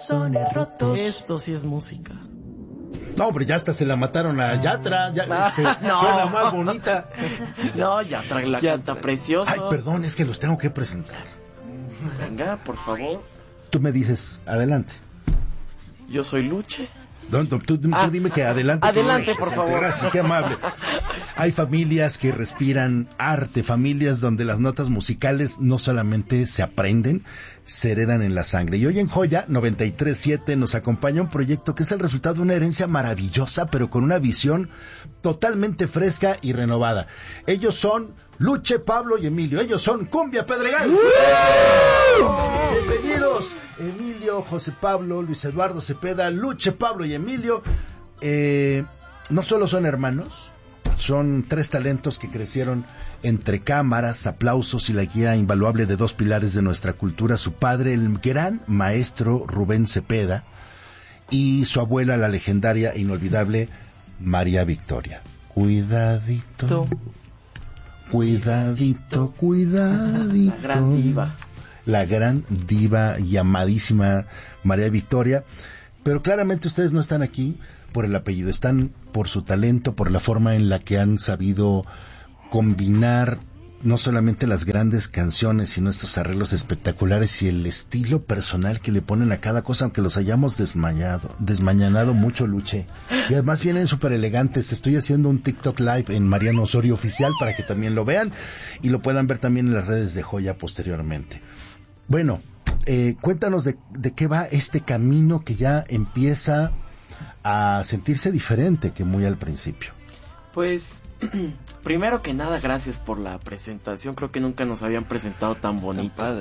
corazones rotos. Esto sí es música. No, hombre, ya hasta se la mataron a Yatra. Ya, No. Suena más bonita. No, Yatra la canta precioso. Ay, perdón, es que los tengo que presentar. Venga, por favor. Tú me dices, adelante. Yo soy Luche. Tú dime que adelante. Adelante, por favor. Gracias, qué amable. Hay familias que respiran arte, familias donde las notas musicales no solamente se aprenden, se heredan en la sangre. Y hoy en Joya 93.7 nos acompaña un proyecto que es el resultado de una herencia maravillosa, pero con una visión totalmente fresca y renovada. Ellos son Luche, Pablo y Emilio. Ellos son Cumbia Pedregal. Bienvenidos, Emilio, José Pablo, Luis Eduardo Cepeda, Luche, Pablo y Emilio. No solo son hermanos, son tres talentos que crecieron entre cámaras, aplausos y la guía invaluable de dos pilares de nuestra cultura: su padre, el gran maestro Rubén Cepeda, y su abuela, la legendaria e inolvidable María Victoria. Cuidadito, cuidadito, cuidadito. La gran diva. La gran diva y amadísima María Victoria. Pero claramente ustedes no están aquí por el apellido, están por su talento, por la forma en la que han sabido combinar no solamente las grandes canciones, sino estos arreglos espectaculares y el estilo personal que le ponen a cada cosa, aunque los hayamos desmañanado mucho, Luche. Y además vienen súper elegantes. Estoy haciendo un TikTok Live en Mariano Osorio Oficial para que también lo vean y lo puedan ver también en las redes de Joya posteriormente. Bueno, cuéntanos de qué va este camino que ya empieza a sentirse diferente que muy al principio. Pues, primero que nada, gracias por la presentación. Creo que nunca nos habían presentado tan bonito. Padre.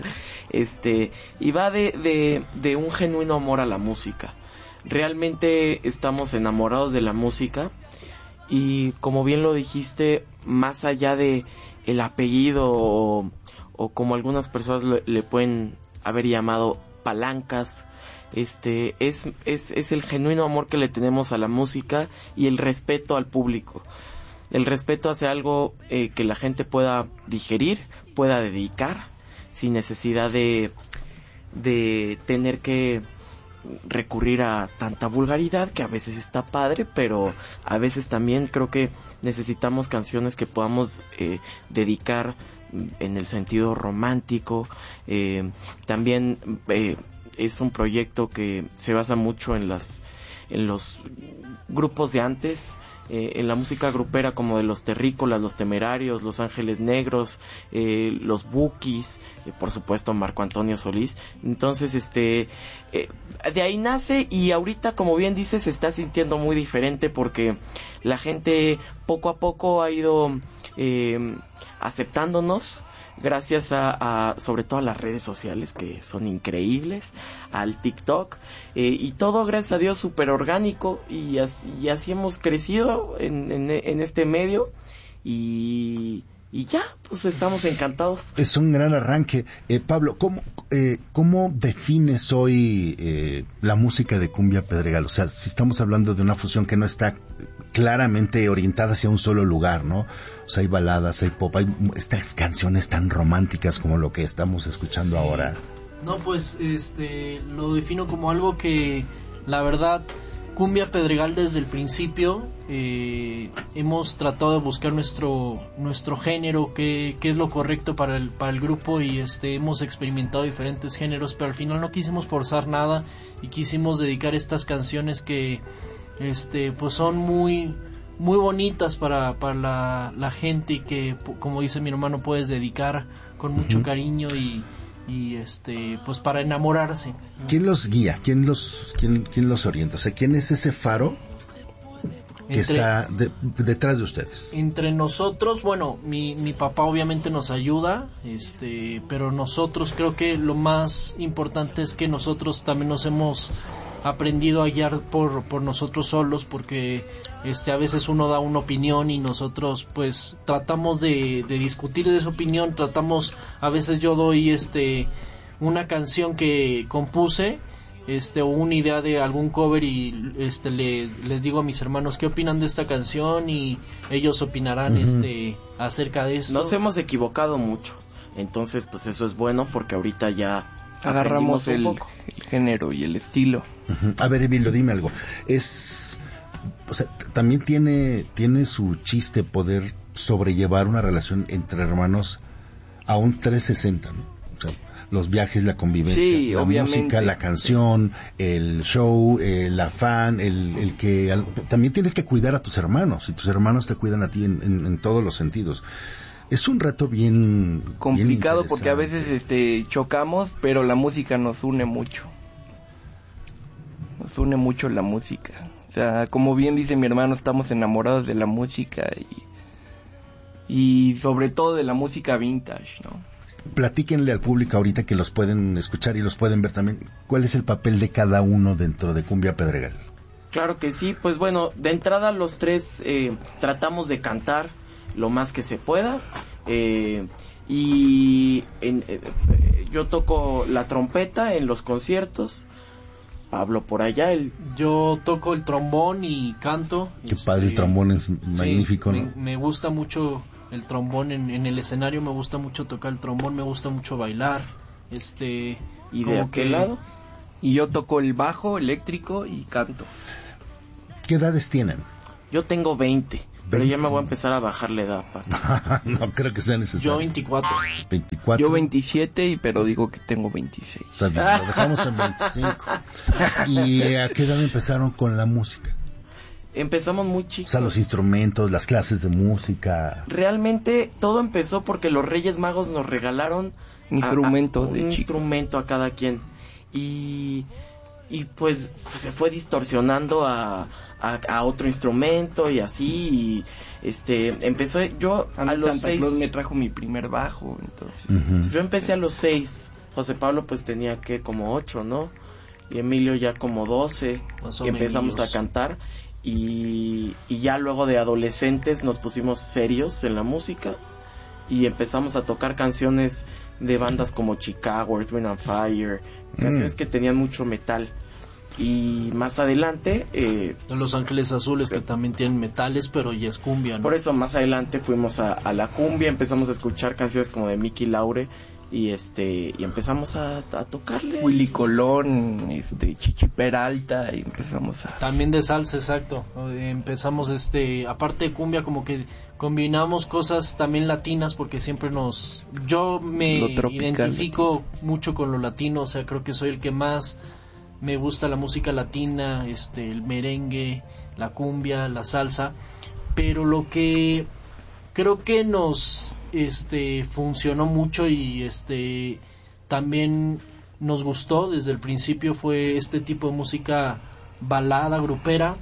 Y va de un genuino amor a la música. Realmente estamos enamorados de la música y, como bien lo dijiste, más allá de el apellido o como algunas personas le pueden haber llamado palancas, es el genuino amor que le tenemos a la música y el respeto al público. El respeto hacia algo que la gente pueda digerir, pueda dedicar, sin necesidad de tener que recurrir a tanta vulgaridad, que a veces está padre, pero a veces también creo que necesitamos canciones que podamos dedicar en el sentido romántico. También es un proyecto que se basa mucho en los grupos de antes, en la música grupera, como de los Terrícolas, los Temerarios, los Ángeles Negros, los Bukis, por supuesto Marco Antonio Solís. Entonces de ahí nace, y ahorita, como bien dices, se está sintiendo muy diferente porque la gente poco a poco ha ido aceptándonos, gracias a sobre todo a las redes sociales, que son increíbles, al TikTok, y todo, gracias a Dios, súper orgánico, y así hemos crecido en este medio, y ya, pues estamos encantados. Es un gran arranque. Pablo, ¿cómo defines hoy la música de Cumbia Pedregal? O sea, si estamos hablando de una fusión que no está claramente orientada hacia un solo lugar, ¿no? O sea, hay baladas, hay pop, hay estas canciones tan románticas como lo que estamos escuchando ahora. No, pues lo defino como algo que, la verdad, Cumbia Pedregal desde el principio hemos tratado de buscar nuestro género, qué es lo correcto para el grupo, y hemos experimentado diferentes géneros, pero al final no quisimos forzar nada y quisimos dedicar estas canciones que pues son muy muy bonitas para la gente, y que, como dice mi hermano, puedes dedicar con mucho cariño y pues para enamorarse. ¿Quién los guía? ¿Quién los orienta? O sea, ¿quién es ese faro que está detrás de ustedes? Entre nosotros, bueno, mi papá obviamente nos ayuda, pero nosotros, creo que lo más importante es que nosotros también nos hemos aprendido a guiar por nosotros solos, porque a veces uno da una opinión y nosotros pues tratamos de discutir de esa opinión. A veces yo doy una canción que compuse, o una idea de algún cover, y les digo a mis hermanos qué opinan de esta canción, y ellos opinarán acerca de eso. Nos hemos equivocado mucho, entonces pues eso es bueno, porque ahorita ya agarramos el género y el estilo. Uh-huh. A ver, Emilio, dime algo. O sea, también tiene su chiste poder sobrellevar una relación entre hermanos a un 360, ¿no? O sea, los viajes, la convivencia, sí, la obviamente. música, la canción, el show, el afán, el que también tienes que cuidar a tus hermanos y tus hermanos te cuidan a ti en todos los sentidos. Es un reto bien complicado bien porque a veces chocamos, pero la música nos une mucho. Nos une mucho la música. O sea, como bien dice mi hermano, estamos enamorados de la música y sobre todo de la música vintage, ¿no? Platíquenle al público ahorita que los pueden escuchar y los pueden ver también, ¿cuál es el papel de cada uno dentro de Cumbia Pedregal? Claro que sí, pues bueno, de entrada los tres tratamos de cantar lo más que se pueda, yo toco la trompeta en los conciertos, Pablo por allá, yo toco el trombón y canto. Qué padre, el trombón es magnífico, sí, ¿no? Me gusta mucho el trombón en el escenario, me gusta mucho tocar el trombón, me gusta mucho bailar, ¿y de aquel lado? Y yo toco el bajo eléctrico y canto. ¿Qué edades tienen? Yo tengo 20. Pero ya me voy a empezar a bajar la edad, no creo que sea necesario. Yo 24. Yo 27, pero digo que tengo 26. Está bien, lo dejamos en 25. ¿Y a qué edad empezaron con la música? Empezamos muy chicos. O sea, los instrumentos, las clases de música. Realmente todo empezó porque los Reyes Magos nos regalaron un instrumento a cada quien. Y pues se fue distorsionando a otro instrumento y así, empecé yo a los Santa 6. Claus me trajo mi primer bajo, entonces. Uh-huh. Yo empecé a los 6. José Pablo pues tenía que como 8, ¿no? Y Emilio ya como 12. Y empezamos a cantar y ya luego de adolescentes nos pusimos serios en la música y empezamos a tocar canciones de bandas como Chicago, Earth, Wind and Fire, canciones que tenían mucho metal. Y más adelante Los Ángeles Azules, que también tienen metales, pero ya es cumbia, ¿no? Por eso más adelante fuimos a la cumbia, empezamos a escuchar canciones como de Mickey Laure y empezamos a tocarle. Willy Colón, Chichi Peralta, y empezamos a... También de salsa, exacto. Empezamos, aparte de cumbia, como que combinamos cosas también latinas, porque siempre yo me identifico mucho con lo latino, o sea, creo que soy el que más me gusta la música latina, el merengue, la cumbia, la salsa, pero lo que creo que nos funcionó mucho y también nos gustó desde el principio fue este tipo de música balada, grupera,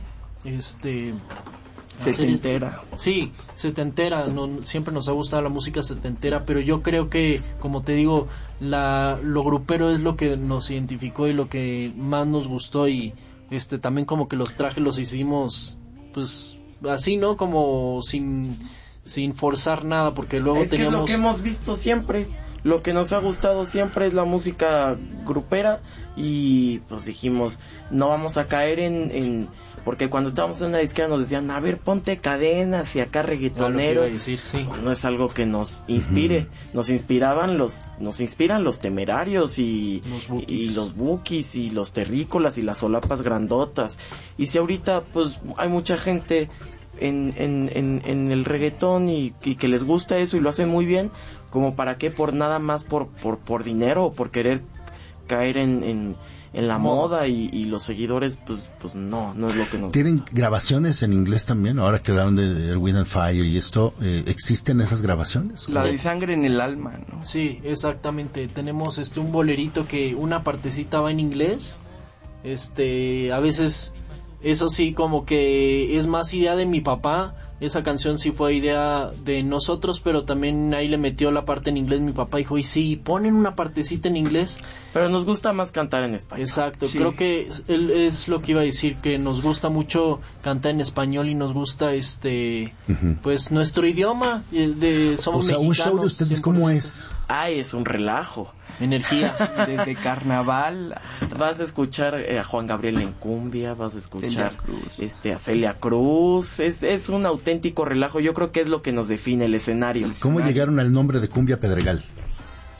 setentera. Sí, setentera, siempre nos ha gustado la música setentera, pero yo creo que, como te digo, lo grupero es lo que nos identificó y lo que más nos gustó, y también como que los trajes los hicimos pues así, ¿no? Como sin forzar nada, porque luego teníamos... Es lo que hemos visto siempre, lo que nos ha gustado siempre es la música grupera, y pues dijimos, no vamos a caer en porque cuando estábamos en una disquera nos decían, a ver, ponte Cadenas y acá reggaetonero. Decir, sí. No es algo que nos inspire. Nos inspiran los Temerarios y los Bukis y los Terrícolas y las Solapas Grandotas. Y si ahorita pues hay mucha gente en el reggaetón y que les gusta eso y lo hacen muy bien, como para qué, por nada más por dinero o por querer caer en la moda y los seguidores, pues no es lo que nos... ¿Tienen grabaciones en inglés también? Ahora que hablaron de Earth, Wind and Fire y esto, ¿existen esas grabaciones? La de Sangre en el Alma, ¿no? Sí, exactamente. Tenemos un bolerito que una partecita va en inglés. A veces, eso sí, como que es más idea de mi papá. Esa canción sí fue idea de nosotros, pero también ahí le metió la parte en inglés mi papá. Dijo, y sí, ponen una partecita en inglés. Pero nos gusta más cantar en español. Exacto, sí. Creo que es lo que iba a decir, que nos gusta mucho cantar en español y nos gusta pues nuestro idioma. Somos mexicanos. Un show de ustedes, 100%. ¿Cómo es? Ay, es un relajo. Energía. Desde carnaval. Vas a escuchar a Juan Gabriel en cumbia, vas a escuchar Celia a Celia Cruz. Es un auténtico relajo. Yo creo que es lo que nos define el escenario. ¿Cómo llegaron al nombre de Cumbia Pedregal?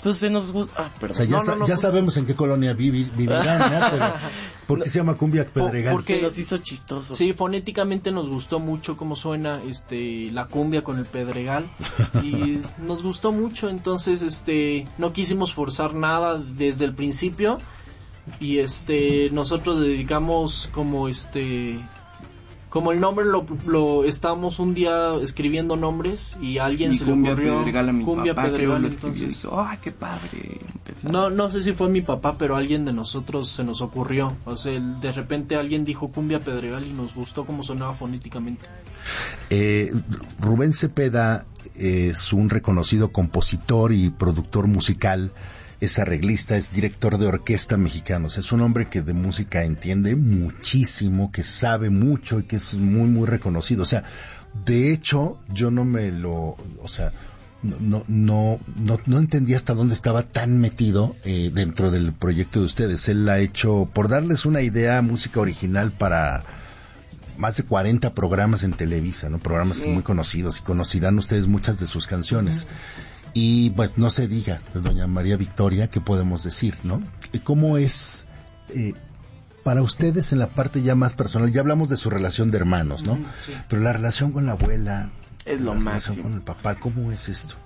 Pues se nos gusta... O sea, ya sabemos en qué colonia vivirán, ¿no? Pero, ¿por qué se llama Cumbia Pedregal? Porque nos hizo chistoso. Sí, fonéticamente nos gustó mucho cómo suena la cumbia con el Pedregal y nos gustó mucho, entonces no quisimos forzar nada desde el principio y nosotros dedicamos como el nombre lo estábamos un día escribiendo nombres y a alguien se le ocurrió Cumbia Pedregal, entonces ¡ay, qué padre! no sé si fue mi papá, pero alguien de nosotros se nos ocurrió, o sea, de repente alguien dijo Cumbia Pedregal y nos gustó cómo sonaba fonéticamente. Rubén Cepeda es un reconocido compositor y productor musical, es arreglista, es director de orquesta mexicano, o sea, es un hombre que de música entiende muchísimo, que sabe mucho y que es muy, muy reconocido. O sea, de hecho, yo no entendía hasta dónde estaba tan metido dentro del proyecto de ustedes. Él ha hecho, por darles una idea, música original para más de 40 programas en Televisa, ¿no? Programas muy conocidos, y conocerán ustedes muchas de sus canciones. Y pues no se diga de doña María Victoria, ¿qué podemos decir, no? ¿Cómo es para ustedes en la parte ya más personal? Ya hablamos de su relación de hermanos, ¿no? Sí. Pero la relación con la abuela, es lo la máximo. relación con el papá, ¿cómo es esto?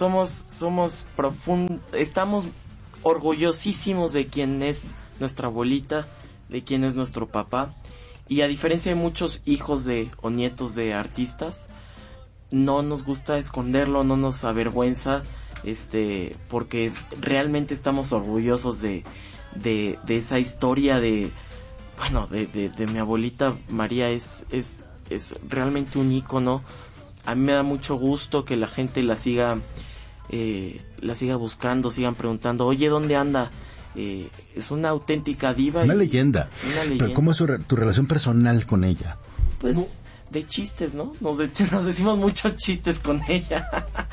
Estamos orgullosísimos de quién es nuestra abuelita, de quién es nuestro papá, y a diferencia de muchos hijos o nietos de artistas, no nos gusta esconderlo, no nos avergüenza, porque realmente estamos orgullosos de esa historia de mi abuelita María. Es realmente un ícono. A mí me da mucho gusto que la gente la siga buscando, sigan preguntando, oye, ¿dónde anda? Es una auténtica diva. Una leyenda. Pero ¿cómo es tu relación personal con ella? Pues de chistes, ¿no? Nos decimos muchos chistes con ella.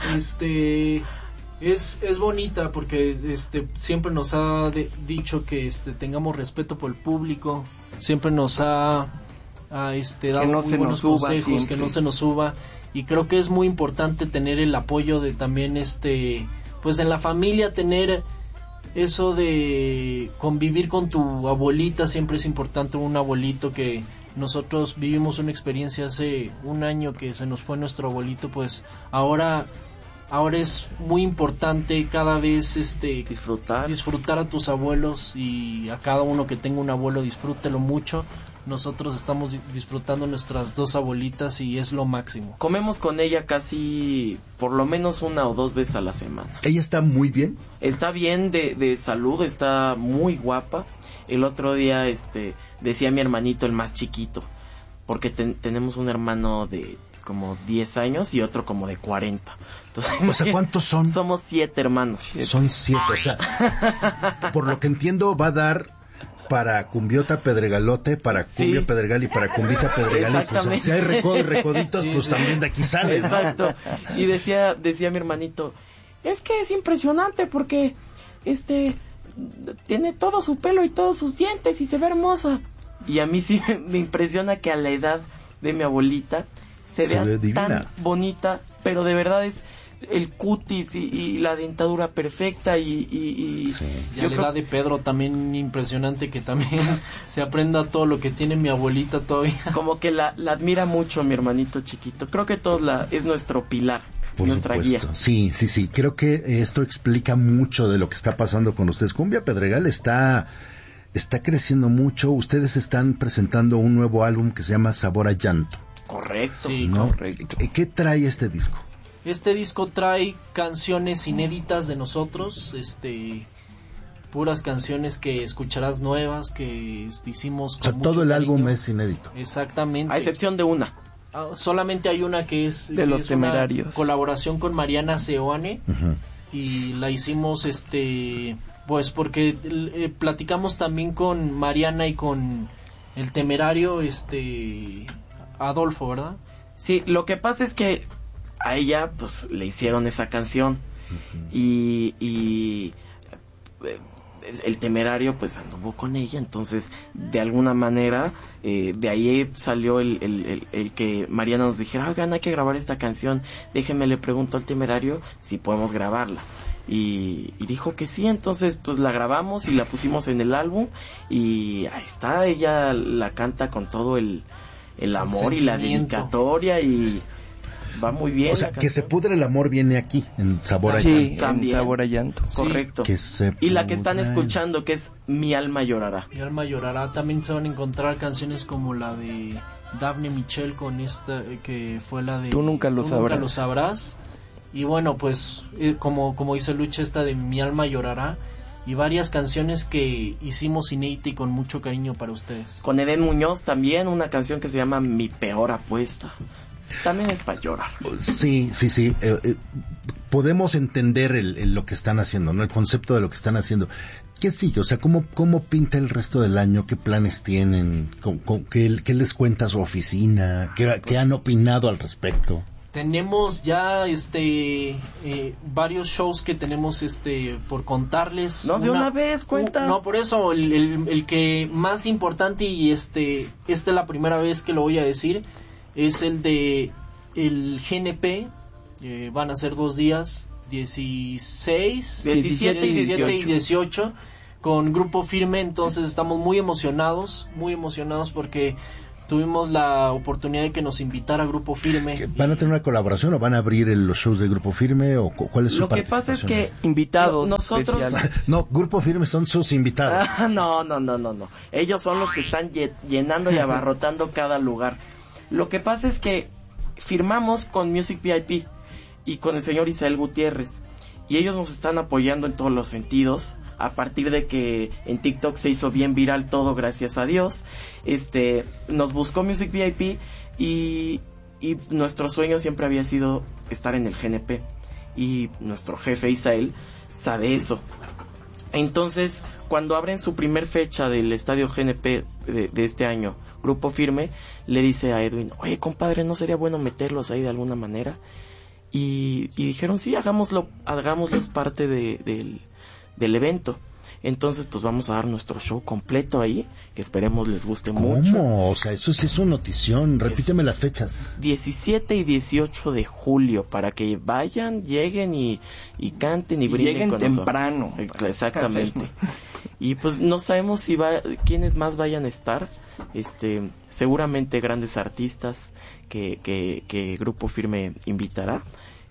Es bonita porque siempre nos ha dicho que tengamos respeto por el público, siempre nos ha dado muy buenos consejos, siempre. Que no se nos suba, y creo que es muy importante tener el apoyo de también pues en la familia, tener eso de convivir con tu abuelita. Siempre es importante un abuelito. Que nosotros vivimos una experiencia hace un año que se nos fue nuestro abuelito, pues ahora es muy importante cada vez disfrutar a tus abuelos, y a cada uno que tenga un abuelo disfrútelo mucho. Nosotros estamos disfrutando nuestras dos abuelitas y es lo máximo. Comemos con ella casi por lo menos 1 o 2 veces a la semana. ¿Ella está muy bien? Está bien de salud, está muy guapa. El otro día decía mi hermanito, el más chiquito, porque tenemos un hermano de como 10 años y otro como de 40. Entonces, o sea, ¿cuántos son? Somos 7 hermanos. Son 7, o sea, por lo que entiendo va a dar para Cumbiota Pedregalote, para Cumbia Pedregal y para Cumbita Pedregal. Pues, si hay recoditos, pues también de aquí sale, ¿no? Exacto. Y decía mi hermanito, es que es impresionante porque tiene todo su pelo y todos sus dientes y se ve hermosa. Y a mí sí me impresiona que a la edad de mi abuelita se vea tan bonita, pero de verdad es el cutis y la dentadura perfecta y a la edad de Pedro también impresionante, que también se aprenda todo lo que tiene mi abuelita todavía. Como que la admira mucho mi hermanito chiquito. Creo que es nuestro pilar. Por nuestra supuesto. Guía. Sí. Creo que esto explica mucho de lo que está pasando con ustedes. Cumbia Pedregal está creciendo mucho. Ustedes están presentando un nuevo álbum que se llama Sabor a Llanto. Correcto. Sí, ¿no? correcto. ¿Qué trae este disco? Este disco trae canciones inéditas de nosotros, puras canciones que escucharás nuevas, que hicimos con mucho todo el cariño. Álbum es inédito. Exactamente. A excepción de una. Solamente hay una que es de Los Temerarios. Una colaboración con Mariana Seoane. Uh-huh. Y la hicimos pues porque platicamos también con Mariana y con el Temerario Adolfo, ¿verdad? Sí, lo que pasa es que a ella pues le hicieron esa canción. Uh-huh. y el Temerario pues anduvo con ella, entonces de alguna manera de ahí salió el que Mariana nos dijera, oigan, hay que grabar esta canción, déjenme le pregunto al Temerario si podemos grabarla. Y dijo que sí, entonces pues la grabamos y la pusimos en el álbum y ahí está, ella la canta con todo el amor y la dedicatoria y va muy bien. O sea, que se pudre el amor viene aquí, en Sabor a Sí, Llanto. También. en Sabor a Llanto. Correcto. Que se Y la que están pudra. escuchando, que es Mi alma llorará. Mi alma llorará. También se van a encontrar canciones como la de Daphne Michel con esta, que fue la de Tú nunca lo sabrás. Y bueno, pues como dice Lucha, esta de Mi alma llorará. Y varias canciones que hicimos inédita y con mucho cariño para ustedes. Con Eden Muñoz también una canción que se llama Mi peor apuesta. También es para llorar. Sí. Podemos entender lo que están haciendo, ¿no? El concepto de lo que están haciendo. ¿Qué sigue? O sea, ¿cómo pinta el resto del año? ¿Qué planes tienen? ¿Qué les cuenta su oficina? ¿Qué han opinado al respecto? Tenemos ya varios shows que tenemos por contarles. No, de una vez, cuenta. No, por eso el que más importante y esta es la primera vez que lo voy a decir, es el de el GNP. Van a ser 2 días, 17 y 18 con Grupo Firme. Entonces estamos muy emocionados porque tuvimos la oportunidad de que nos invitara Grupo Firme. ¿Van a tener una colaboración o van a abrir los shows de Grupo Firme o cuál es su Lo que participación? pasa es que Invitados nosotros especiales. No, Grupo Firme son sus invitados. no. Ellos son los que están llenando y abarrotando cada lugar. Lo que pasa es que firmamos con Music VIP y con el señor Isael Gutiérrez y ellos nos están apoyando en todos los sentidos. A partir de que en TikTok se hizo bien viral todo, gracias a Dios, nos buscó Music VIP y nuestro sueño siempre había sido estar en el GNP y nuestro jefe Isael sabe eso. Entonces, cuando abren su primer fecha del estadio GNP de este año, Grupo Firme le dice a Edwin, oye compadre, ¿no sería bueno meterlos ahí de alguna manera? Y dijeron, sí, hagámoslos parte del evento. Entonces pues vamos a dar nuestro show completo ahí, que esperemos les guste mucho. ¿Cómo? O sea, eso sí es una notición. Repíteme las fechas. 17 y 18 de julio, para que vayan, lleguen y canten y brinden lleguen con temprano. nosotros. Exactamente. Y pues no sabemos quiénes más vayan a estar. Seguramente grandes artistas que Grupo Firme invitará.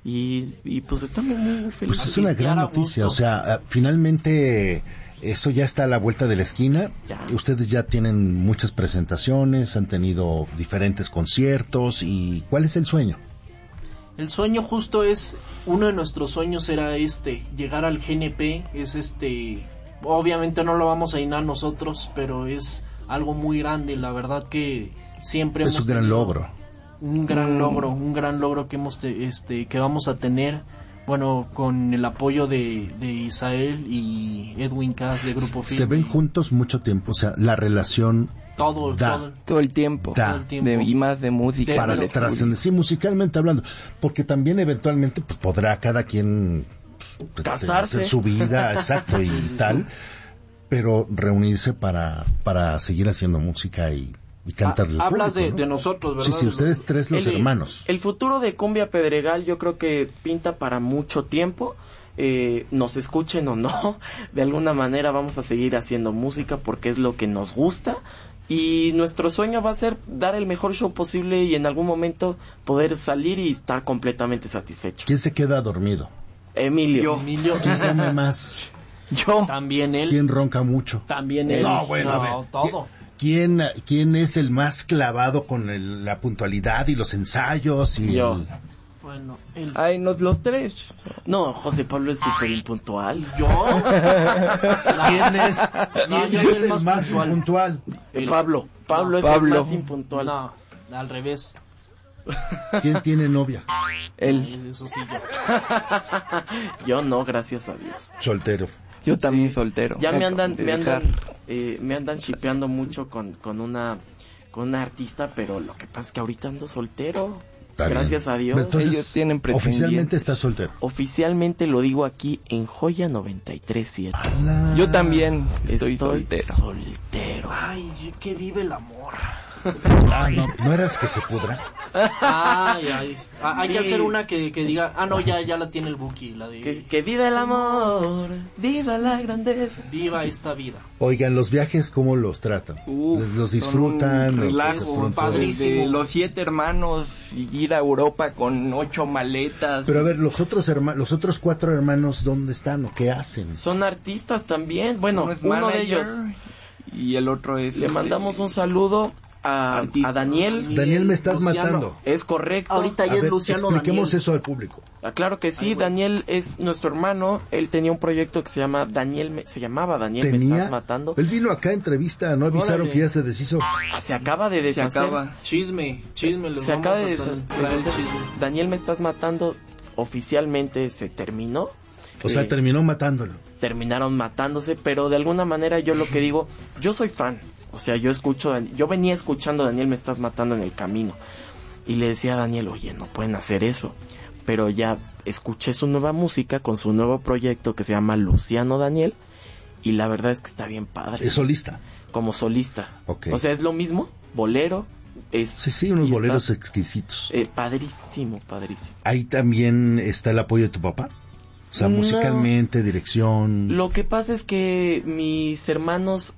Y pues estamos muy felices. Pues es una gran noticia, o sea, finalmente eso ya está a la vuelta de la esquina. Ya. Ustedes ya tienen muchas presentaciones, han tenido diferentes conciertos. ¿Y cuál es el sueño? El sueño justo es, uno de nuestros sueños era llegar al GNP. Es obviamente no lo vamos a llenar nosotros, pero es algo muy grande, la verdad que siempre es un gran logro. Un gran logro que vamos a tener, bueno, con el apoyo de Isael y Edwin Cass de Grupo Firme. Se ven juntos mucho tiempo, o sea, la relación todo el tiempo, y más de música para trascender, sí, musicalmente hablando, porque también eventualmente pues, podrá cada quien casarse, hacer su vida, exacto, y tal, pero reunirse para seguir haciendo música y cantarle al hablas público, ¿no? de nosotros, ¿verdad? Sí, ustedes tres, los hermanos. El futuro de Cumbia Pedregal yo creo que pinta para mucho tiempo. Nos escuchen o no, de alguna manera vamos a seguir haciendo música porque es lo que nos gusta. Y nuestro sueño va a ser dar el mejor show posible y en algún momento poder salir y estar completamente satisfecho. ¿Quién se queda dormido? Emilio. ¿Quién come más? Yo. También él. ¿Quién ronca mucho? También él. No, bueno, a ver. Todo. ¿Quién es el más clavado con la puntualidad y los ensayos? Yo. Bueno, Ay, los tres. No, José Pablo es súper impuntual. ¿Yo? ¿Quién es el más impuntual? Pablo es el más impuntual. No, al revés. ¿Quién tiene novia? Él. Eso sí, Yo no, gracias a Dios. Soltero. Yo también soltero. Ya me andan shipeando mucho con una artista, pero lo que pasa es que ahorita ando soltero. Gracias a Dios. Entonces, ellos tienen pretendientes. oficialmente está soltero. Oficialmente lo digo aquí en Joya 93.7. Yo también estoy soltero. Ay, que vive el amor. ¿No eras que se pudra? Hay Sí. que hacer una que diga, no, ya la tiene el Buki, la de Que viva el amor, viva la grandeza. viva esta vida. Oigan, los viajes, ¿cómo los tratan? ¿Los disfrutan? Un ¿Los relajo, pronto- padrísimo. de los 7 hermanos y ir a Europa con 8 maletas. Pero a ver, los otros 4 hermanos, ¿dónde están o qué hacen? Son artistas también. Bueno, Uno es uno de manager ellos. y el otro es... Le mandamos un saludo a Daniel. Daniel, me estás Luciano. matando. Es correcto. Ahorita ya A es ver, Luciano expliquemos Daniel. eso al público. Claro que sí, Ay, güey. Daniel es nuestro hermano. Él tenía un proyecto que se llamaba Daniel, me estás matando. Él vino acá a entrevista, ¿no avisaron Órale. que ya se deshizo? Se acaba de deshacer. Chisme, les Se vamos acaba a de traer deshacer. chisme. Daniel, me estás matando. Oficialmente se terminó. O sea, terminó matándolo. Terminaron matándose, pero de alguna manera yo lo que digo, yo soy fan. O sea, yo venía escuchando a Daniel, me estás matando en el camino. Y le decía a Daniel, oye, no pueden hacer eso. Pero ya escuché su nueva música con su nuevo proyecto que se llama Luciano Daniel. Y la verdad es que está bien padre. Es solista. Como solista. Ok. O sea, es lo mismo, bolero. Sí, unos y boleros está, exquisitos. padrísimo. Ahí también está el apoyo de tu papá. O sea, No. musicalmente, dirección. Lo que pasa es que mis hermanos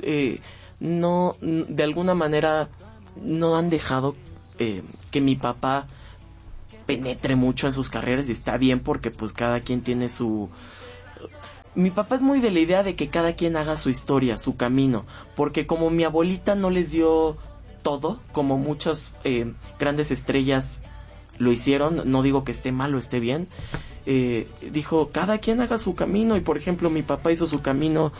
no, de alguna manera, no han dejado que mi papá penetre mucho en sus carreras, y está bien porque pues cada quien tiene su... Mi papá es muy de la idea de que cada quien haga su historia, su camino, porque como mi abuelita no les dio todo, como muchas grandes estrellas lo hicieron, no digo que esté mal o esté bien, dijo, cada quien haga su camino, y por ejemplo mi papá hizo su camino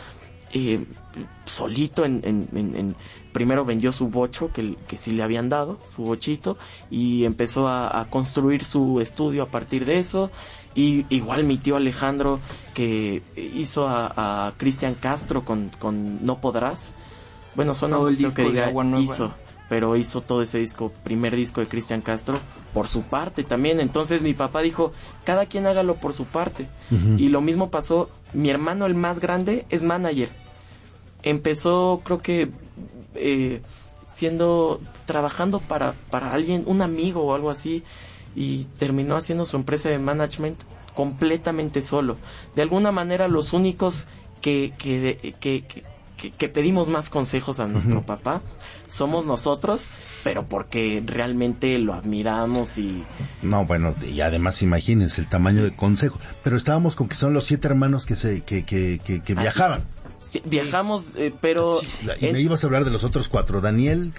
solito, primero vendió su bocho que sí le habían dado, su bochito, y empezó a construir su estudio a partir de eso. Y igual mi tío Alejandro, que hizo a Cristian Castro con No Podrás. Bueno, suena todo el creo disco que diga de Agua Nueva. hizo, pero hizo todo ese disco, primer disco de Cristian Castro, por su parte también. Entonces mi papá dijo, cada quien hágalo por su parte. Ujú. Y lo mismo pasó, mi hermano el más grande es manager. Empezó, creo que trabajando para alguien, un amigo o algo así, y terminó haciendo su empresa de management completamente solo. De alguna manera los únicos que pedimos más consejos a nuestro papá somos nosotros, pero porque realmente lo admiramos y... No, bueno, y además imagínense el tamaño de consejo. Pero estábamos con que son los 7 hermanos que viajaban. Sí, viajamos, pero... Y me ibas a hablar de los otros 4. Daniel,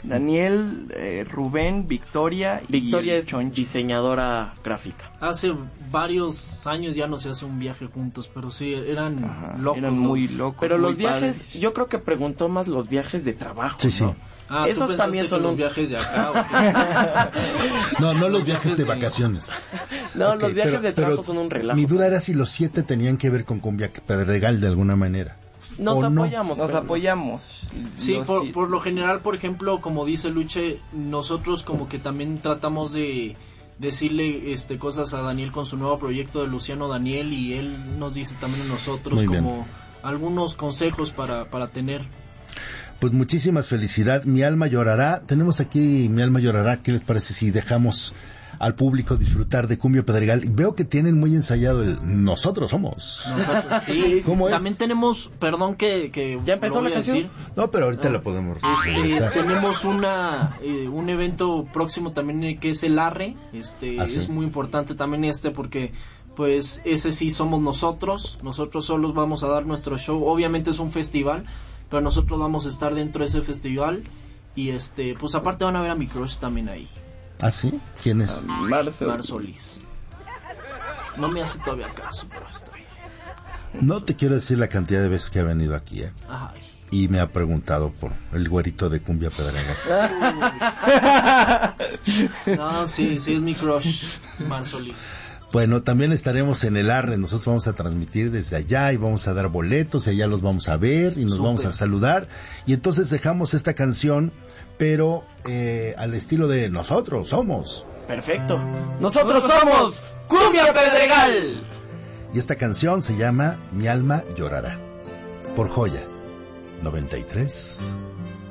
Rubén, Victoria es diseñadora gráfica. Hace varios años ya no se hace un viaje juntos, pero sí, eran locos. Eran muy locos. Pero muy los viajes, padres. yo creo que preguntó más los viajes de trabajo, Sí, sí. ¿no? ¿tú Esos pensaste también que son los un... viajes de acá. ¿O qué? no los viajes de vacaciones. No, Ok, los viajes pero- de trabajo pero son un relajo. Mi duda era si los 7 tenían que ver con Cumbia Pedregal de alguna manera. Nos ¿o no? apoyamos. Nos pero- apoyamos. Sí, Los- por lo general, por ejemplo, como dice Luche, nosotros como que también tratamos de decirle cosas a Daniel con su nuevo proyecto de Luciano Daniel, y él nos dice también a nosotros Muy bien. como algunos consejos para tener. Pues muchísimas felicidades. Mi alma llorará. Tenemos aquí Mi alma llorará. ¿Qué les parece si dejamos al público disfrutar de Cumbia Pedregal? Veo que tienen muy ensayado el Nosotros Somos. Nosotros, sí, ¿Cómo es? también tenemos, perdón que ¿Ya empezó lo voy la a canción? decir. No, pero ahorita la podemos revisar. Tenemos un evento próximo también que es el Arre. ¿Ah, sí? Es muy importante también porque pues ese sí somos nosotros solos vamos a dar nuestro show. Obviamente es un festival, pero nosotros vamos a estar dentro de ese festival, y pues aparte van a ver a mi crush también ahí, ¿Ah, sí? ¿Quién es? Mar Solís. No me hace todavía caso, pero estoy... No te quiero decir la cantidad de veces que ha venido aquí, ¿eh? Ay. Y me ha preguntado por el güerito de Cumbia Pedregal. No, sí, es mi crush, Mar Solís. Bueno, también estaremos en el Arre. Nosotros vamos a transmitir desde allá y vamos a dar boletos y allá los vamos a ver y nos Súper. vamos a saludar. Y entonces dejamos esta canción pero al estilo de nosotros somos. Perfecto. Nosotros somos Cumbia Pedregal. Y esta canción se llama Mi alma llorará, por Joya 93.9.